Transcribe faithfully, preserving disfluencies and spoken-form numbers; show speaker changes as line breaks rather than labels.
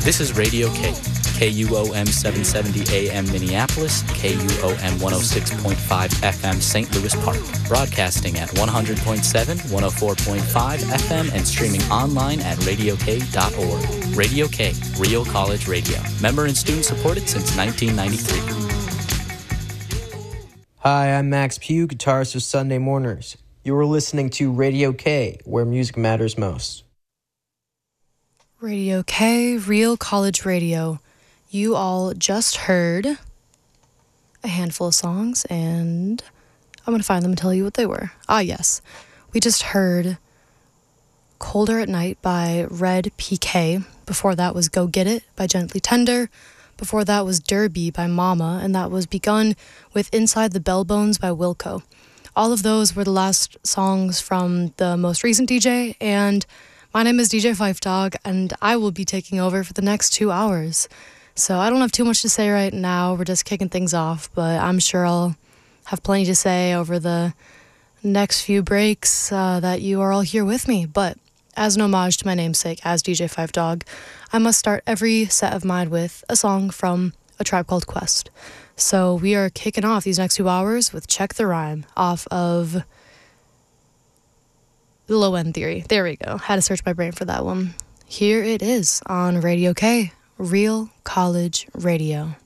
This is Radio K, K U O M seven seventy A M Minneapolis, K U O M one oh six point five F M Saint Louis Park, broadcasting at one hundred point seven, one oh four point five F M and streaming online at radio k dot org. Radio K, Real College Radio. Member and student supported since nineteen ninety-three.
Hi, I'm Max Pugh, guitarist of Sunday Mourners. You are listening to Radio K, where music matters most.
Radio K, Real College Radio. You all just heard a handful of songs, and I'm going to find them and tell you what they were. Ah, yes. We just heard Colder at Night by Red P K. Before that was Go Get It by Gently Tender. Before that was Derby by Mama, and that was begun with Inside the Bell Bones by Wilco. All of those were the last songs from the most recent D J, and my name is D J Fife Dog, and I will be taking over for the next two hours. So I don't have too much to say right now. We're just kicking things off, but I'm sure I'll have plenty to say over the next few breaks uh, that you are all here with me. But as an homage to my namesake, as D J Fife Dog, I must start every set of mine with a song from A Tribe Called Quest. So we are kicking off these next two hours with Check the Rhyme off of Low End Theory. There we go. Had to search my brain for that one. Here it is on Radio K, Real College Radio.